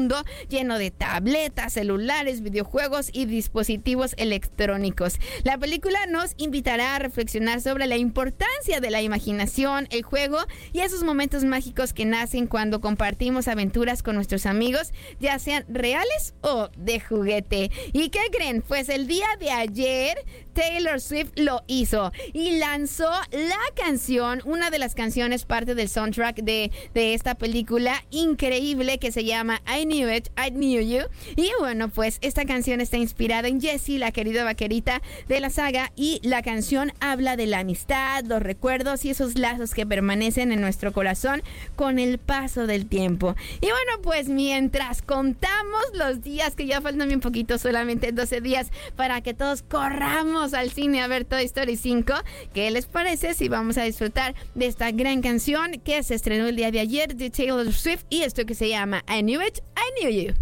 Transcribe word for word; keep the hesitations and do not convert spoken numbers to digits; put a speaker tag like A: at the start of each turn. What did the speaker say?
A: mundo lleno de tabletas, celulares, videojuegos y dispositivos electrónicos. La película nos invitará a reflexionar sobre la importancia de la imaginación, el juego y esos momentos mágicos que nacen cuando compartimos aventuras con nuestros amigos, ya sean reales o de juguete. ¿Y qué creen? Pues el día de ayer Taylor Swift lo hizo y lanzó la canción, una de las canciones parte del soundtrack de, de esta película increíble que se llama I Knew It, I Knew You. Y bueno, pues esta canción está inspirada en Jessie, la querida vaquerita de la saga, y la canción habla de la amistad, los recuerdos y esos lazos que permanecen en nuestro corazón con el paso del tiempo. Y bueno, pues mientras contamos los días, que ya faltan bien poquito, solamente doce días para que todos corramos al cine a ver Toy Story cinco, ¿qué les parece si vamos a disfrutar de esta gran canción que se estrenó el día de ayer de Taylor Swift y esto que se llama I Knew It, I Knew You?